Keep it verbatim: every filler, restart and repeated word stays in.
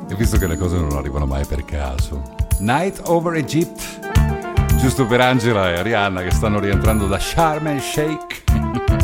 E visto che le cose non arrivano mai per caso, Night Over Egypt, giusto per Angela e Arianna che stanno rientrando da Sharm el Sheikh.